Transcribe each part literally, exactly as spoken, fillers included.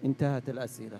انتهت الأسئلة.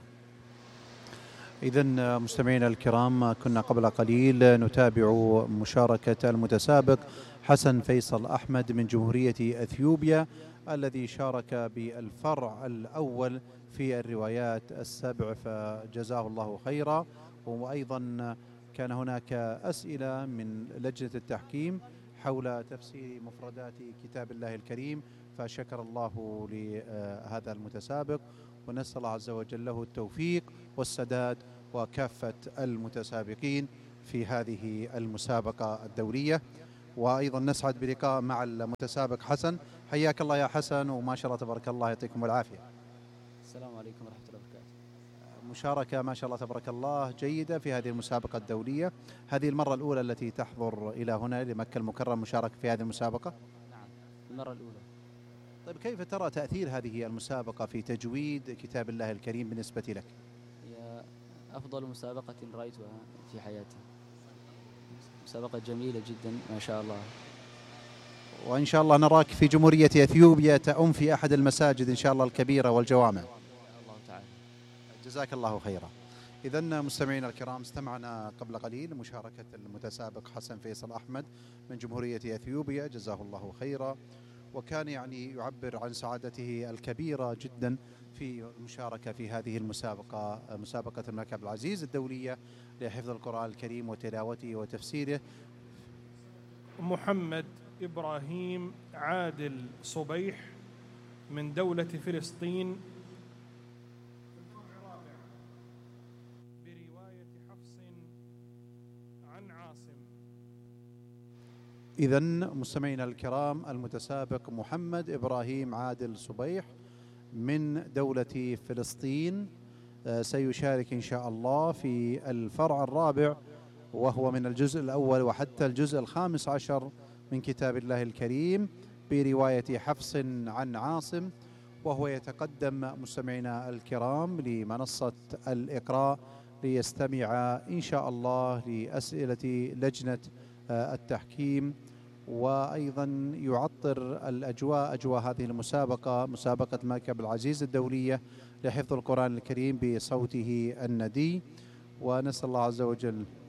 إذن مستمعينا الكرام، كنا قبل قليل نتابع مشاركة المتسابق حسن فيصل أحمد من جمهورية أثيوبيا، الذي شارك بالفرع الأول في الروايات السبع، فجزاه الله خيرا. وأيضا كان هناك أسئلة من لجنة التحكيم حول تفسير مفردات كتاب الله الكريم، فشكر الله لهذا المتسابق، ونسأل الله عز وجل له التوفيق والسداد وكافة المتسابقين في هذه المسابقة الدولية. وأيضا نسعد بلقاء مع المتسابق حسن. حياك الله يا حسن، وما شاء الله تبارك الله، يعطيكم العافية. السلام عليكم ورحمة الله وبركاته. مشاركة ما شاء الله تبارك الله جيدة في هذه المسابقة الدولية. هذه المرة الأولى التي تحضر إلى هنا لمكة المكرمة مشاركة في هذه المسابقة؟ نعم، المرة الأولى. طيب، كيف ترى تأثير هذه المسابقة في تجويد كتاب الله الكريم بالنسبة لك؟ هي أفضل مسابقة رأيتها في حياتي، مسابقة جميلة جدا ما شاء الله. وإن شاء الله نراك في جمهورية أثيوبيا تأم في أحد المساجد إن شاء الله الكبيرة والجوامع. الله تعالى. جزاك الله خيرا. إذن مستمعينا الكرام، استمعنا قبل قليل مشاركة المتسابق حسن فيصل أحمد من جمهورية أثيوبيا، جزاه الله خيرا، وكان يعني يعبر عن سعادته الكبيرة جدا في المشاركة في هذه المسابقة، مسابقة الملك عبد العزيز الدولية لحفظ القرآن الكريم وتلاوته وتفسيره. محمد إبراهيم عادل صبيح من دولة فلسطين، برواية حفص عن عاصم. إذن مستمعينا الكرام، المتسابق محمد إبراهيم عادل صبيح من دولة فلسطين سيشارك إن شاء الله في الفرع الرابع، وهو من الجزء الأول وحتى الجزء الخامس عشر من كتاب الله الكريم برواية حفص عن عاصم. وهو يتقدم مستمعينا الكرام لمنصة الإقراء ليستمع إن شاء الله لأسئلة لجنة التحكيم، وأيضا يعطر الأجواء أجواء هذه المسابقة، مسابقة الملك عبد العزيز الدولية لحفظ القرآن الكريم بصوته الندي. ونسأل الله عز وجل